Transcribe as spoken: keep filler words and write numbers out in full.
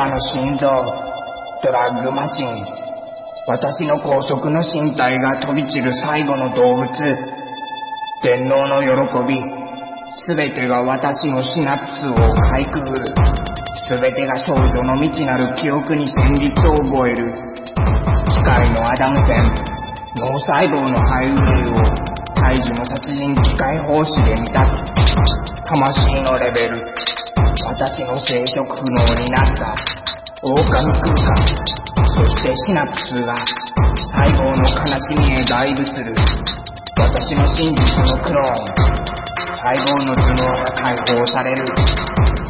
らの心臓、ドラッグマシン、私の高速の身体が飛び散る最後の動物、電脳の喜び、すべてが私のシナプスをかいくぐる。すべてが少女の未知なる記憶に旋律を覚える。機械のアダム線、脳細胞のハイウェイを胎児の殺人機械方式で満たす。魂のレベル、私の生殖不能になった狼空間、そしてシナプスが細胞の悲しみへダイブする。私の真実のクローン、細胞の頭脳が解放される。